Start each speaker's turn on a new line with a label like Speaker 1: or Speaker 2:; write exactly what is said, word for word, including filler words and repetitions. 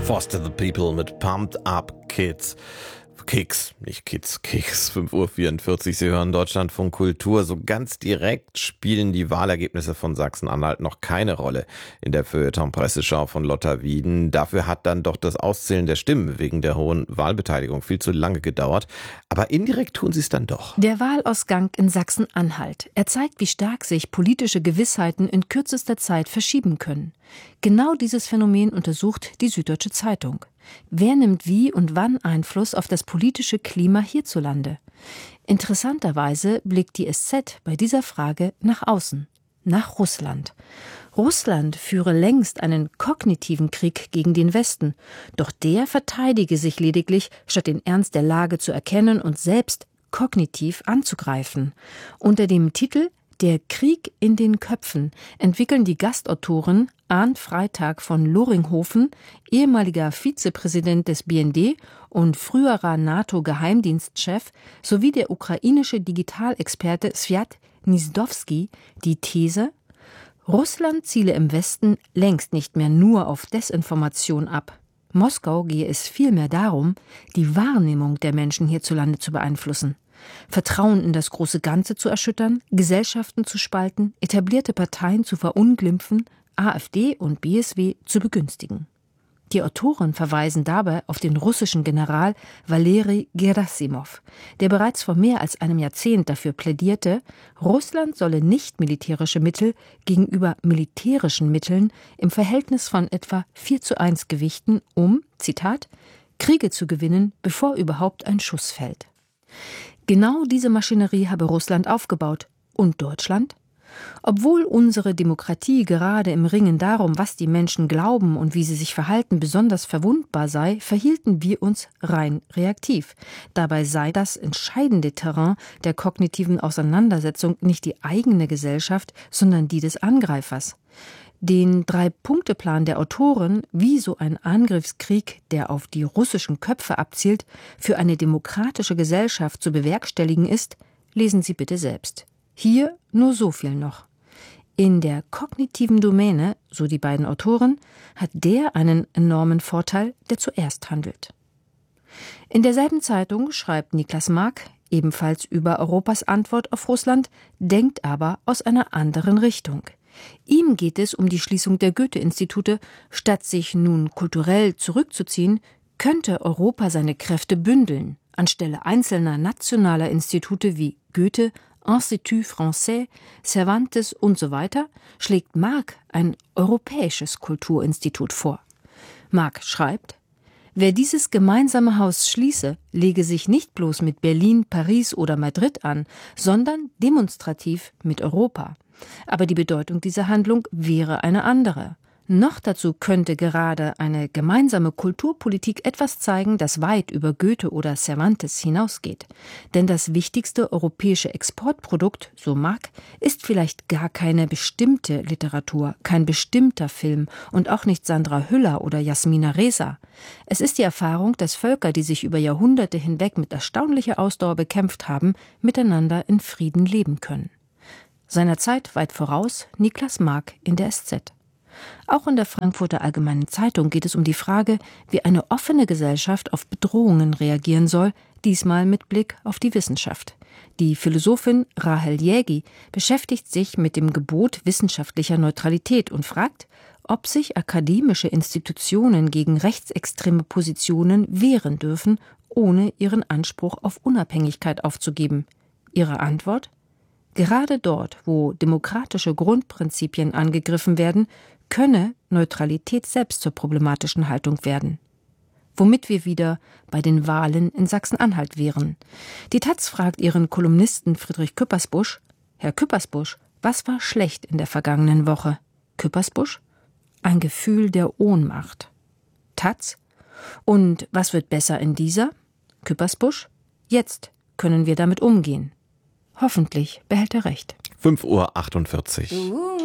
Speaker 1: Foster the People mit Pumped Up Kids. Kicks, nicht Kids, Kicks, fünf Uhr vierundvierzig. Sie hören Deutschlandfunk Kultur. So ganz direkt spielen die Wahlergebnisse von Sachsen-Anhalt noch keine Rolle in der Feuilleton-Presseschau von Lotta Wieden. Dafür hat dann doch das Auszählen der Stimmen wegen der hohen Wahlbeteiligung viel zu lange gedauert. Aber indirekt tun sie es dann doch.
Speaker 2: Der Wahlausgang in Sachsen-Anhalt. Er zeigt, wie stark sich politische Gewissheiten in kürzester Zeit verschieben können. Genau dieses Phänomen untersucht die Süddeutsche Zeitung. Wer nimmt wie und wann Einfluss auf das politische Klima hierzulande? Interessanterweise blickt die S Z bei dieser Frage nach außen, nach Russland. Russland führe längst einen kognitiven Krieg gegen den Westen, doch der verteidige sich lediglich, statt den Ernst der Lage zu erkennen und selbst kognitiv anzugreifen. Unter dem Titel »Der Krieg in den Köpfen« entwickeln die Gastautoren Arndt Freitag von Loringhofen, ehemaliger Vizepräsident des B N D und früherer NATO-Geheimdienstchef, sowie der ukrainische Digitalexperte Swiat Gniezdowski die These, Russland ziele im Westen längst nicht mehr nur auf Desinformation ab. Moskau gehe es vielmehr darum, die Wahrnehmung der Menschen hierzulande zu beeinflussen. Vertrauen in das große Ganze zu erschüttern, Gesellschaften zu spalten, etablierte Parteien zu verunglimpfen, AfD und B S W zu begünstigen. Die Autoren verweisen dabei auf den russischen General Waleri Gerasimov, der bereits vor mehr als einem Jahrzehnt dafür plädierte, Russland solle nicht militärische Mittel gegenüber militärischen Mitteln im Verhältnis von etwa vier zu eins gewichten, um, Zitat, Kriege zu gewinnen, bevor überhaupt ein Schuss fällt. Genau diese Maschinerie habe Russland aufgebaut. Und Deutschland? Obwohl unsere Demokratie gerade im Ringen darum, was die Menschen glauben und wie sie sich verhalten, besonders verwundbar sei, verhielten wir uns rein reaktiv. Dabei sei das entscheidende Terrain der kognitiven Auseinandersetzung nicht die eigene Gesellschaft, sondern die des Angreifers. Den Drei-Punkte-Plan der Autoren, wie so ein Angriffskrieg, der auf die russischen Köpfe abzielt, für eine demokratische Gesellschaft zu bewerkstelligen ist, lesen Sie bitte selbst. Hier nur so viel noch. In der kognitiven Domäne, so die beiden Autoren, hat der einen enormen Vorteil, der zuerst handelt. In derselben Zeitung schreibt Niklas Mark, ebenfalls über Europas Antwort auf Russland, denkt aber aus einer anderen Richtung. Ihm geht es um die Schließung der Goethe-Institute. Statt sich nun kulturell zurückzuziehen, könnte Europa seine Kräfte bündeln. Anstelle einzelner nationaler Institute wie Goethe, Institut Français, Cervantes und so weiter, schlägt Mark ein europäisches Kulturinstitut vor. Mark schreibt, wer dieses gemeinsame Haus schließe, lege sich nicht bloß mit Berlin, Paris oder Madrid an, sondern demonstrativ mit Europa. Aber die Bedeutung dieser Handlung wäre eine andere. Noch dazu könnte gerade eine gemeinsame Kulturpolitik etwas zeigen, das weit über Goethe oder Cervantes hinausgeht. Denn das wichtigste europäische Exportprodukt, so Mark, ist vielleicht gar keine bestimmte Literatur, kein bestimmter Film und auch nicht Sandra Hüller oder Jasmina Reza. Es ist die Erfahrung, dass Völker, die sich über Jahrhunderte hinweg mit erstaunlicher Ausdauer bekämpft haben, miteinander in Frieden leben können. Seiner Zeit weit voraus Niklas Mark in der S Z. Auch in der Frankfurter Allgemeinen Zeitung geht es um die Frage, wie eine offene Gesellschaft auf Bedrohungen reagieren soll, diesmal mit Blick auf die Wissenschaft. Die Philosophin Rahel Jägi beschäftigt sich mit dem Gebot wissenschaftlicher Neutralität und fragt, ob sich akademische Institutionen gegen rechtsextreme Positionen wehren dürfen, ohne ihren Anspruch auf Unabhängigkeit aufzugeben. Ihre Antwort? Gerade dort, wo demokratische Grundprinzipien angegriffen werden, könne Neutralität selbst zur problematischen Haltung werden. Womit wir wieder bei den Wahlen in Sachsen-Anhalt wären. Die Taz fragt ihren Kolumnisten Friedrich Küppersbusch, Herr Küppersbusch, was war schlecht in der vergangenen Woche? Küppersbusch? Ein Gefühl der Ohnmacht. Taz? Und was wird besser in dieser? Küppersbusch? Jetzt können wir damit umgehen. Hoffentlich behält er recht.
Speaker 1: fünf Uhr achtundvierzig.